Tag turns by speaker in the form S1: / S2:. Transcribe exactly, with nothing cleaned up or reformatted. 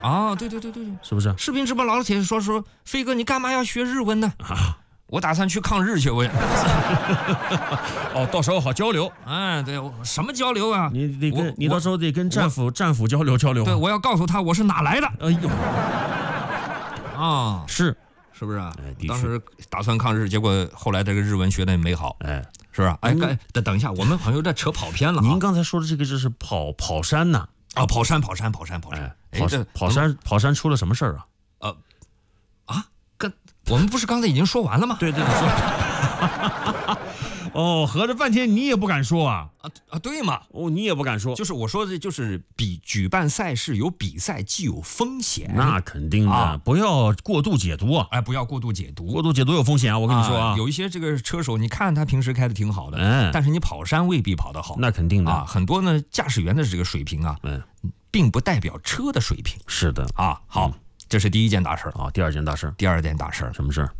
S1: 啊，对对对对对，
S2: 是不是？
S1: 视频直播老铁说说，飞哥你干嘛要学日文呢？啊，我打算去抗日去，我。
S2: 哦，到时候好交流。
S1: 哎，对，什么交流啊？
S2: 你得跟你到时候得跟战俘战俘交流交流。
S1: 对，我要告诉他我是哪来的。
S2: 哎呦，
S1: 啊，
S2: 是
S1: 是不是啊？
S2: 哎，
S1: 当时打算抗日，结果后来这个日文学的也没好，
S2: 哎，
S1: 是不是？哎，等等一下，我们好像有点扯跑偏了。
S2: 您刚才说的这个就是跑跑山呐？
S1: 啊，跑山，跑山，跑山，跑山。
S2: 哎，跑跑山，跑山出了什么事儿啊？
S1: 呃，啊，跟我们不是刚才已经说完了吗？
S2: 对对对，说。哦，合着半天你也不敢说啊？
S1: 啊啊，对嘛？
S2: 哦，你也不敢说，
S1: 就是我说的，就是比举办赛事有比赛既有风险，
S2: 那肯定的，啊、不要过度解读啊！
S1: 哎，不要过度解读，
S2: 过度解读有风险啊！我跟你说啊，
S1: 啊有一些这个车手，你看他平时开的挺好的，
S2: 嗯，
S1: 但是你跑山未必跑得好，
S2: 那肯定的
S1: 啊。很多呢，驾驶员的这个水平啊，
S2: 嗯，
S1: 并不代表车的水平。
S2: 是的
S1: 啊，好，嗯、这是第一件大事
S2: 啊。第二件大事，
S1: 第二件大事
S2: 什么事？